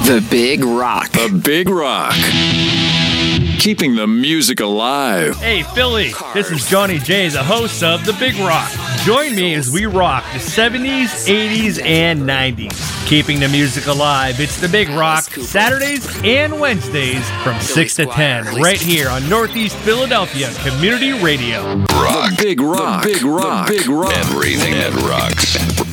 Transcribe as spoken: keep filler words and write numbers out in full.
The Big Rock. The Big Rock. Keeping the music alive. Hey, Philly, this is Johnny J, the host of The Big Rock. Join me as we rock the seventies, eighties, and nineties. Keeping the music alive, it's The Big Rock, Saturdays and Wednesdays from six to ten, right here on Northeast Philadelphia Community Radio. Rock. The Big Rock. The Big Rock. The Big Rock. Everything that rocks.